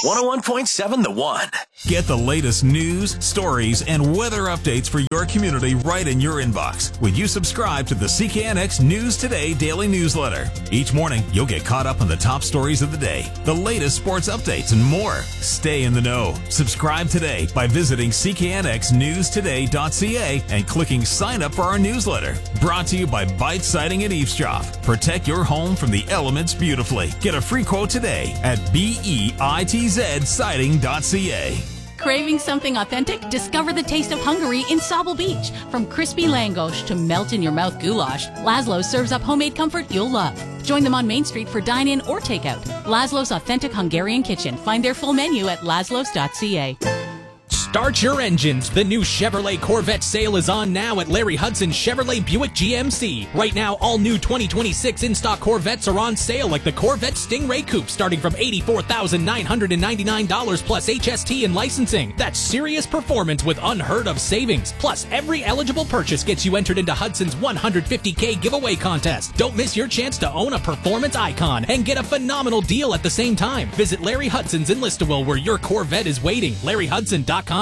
101.7 The One. Get the latest news, stories, and weather updates for your community right in your inbox when you subscribe to the CKNX News Today daily newsletter. Each morning, you'll get caught up on the top stories of the day, the latest sports updates, and more. Stay in the know. Subscribe today by visiting cknxnewstoday.ca and clicking sign up for our newsletter. Brought to you by Bite Siding and Eavesdrop. Protect your home from the elements beautifully. Get a free quote today at beitzsiding.ca. Craving something authentic? Discover the taste of Hungary in Sauble Beach. From crispy langos to melt-in-your-mouth goulash, Laszlo serves up homemade comfort you'll love. Join them on Main Street for dine-in or takeout. Laszlo's Authentic Hungarian Kitchen. Find their full menu at laszlos.ca. Start your engines. The new Chevrolet Corvette sale is on now at Larry Hudson Chevrolet Buick GMC. Right now, all new 2026 in-stock Corvettes are on sale, like the Corvette Stingray Coupe, starting from $84,999 plus HST and licensing. That's serious performance with unheard of savings. Plus, every eligible purchase gets you entered into Hudson's $150K giveaway contest. Don't miss your chance to own a performance icon and get a phenomenal deal at the same time. Visit Larry Hudson's in Listowel, where your Corvette is waiting. LarryHudson.com.